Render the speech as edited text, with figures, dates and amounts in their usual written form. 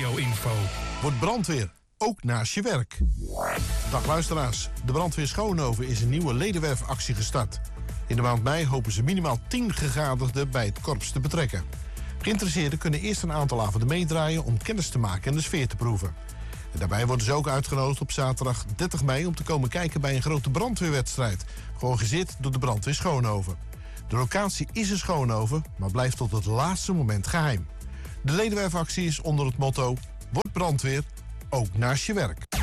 regio-info. Wordt brandweer, ook naast je werk. Dag luisteraars, de brandweer Schoonhoven is een nieuwe ledenwerfactie gestart. In de maand mei hopen ze minimaal 10 gegadigden bij het korps te betrekken. Geïnteresseerden kunnen eerst een aantal avonden meedraaien om kennis te maken en de sfeer te proeven. En daarbij worden ze ook uitgenodigd op zaterdag 30 mei om te komen kijken bij een grote brandweerwedstrijd, georganiseerd door de brandweer Schoonhoven. De locatie is in Schoonhoven, maar blijft tot het laatste moment geheim. De ledenwerfactie is onder het motto: Word brandweer, ook naast je werk.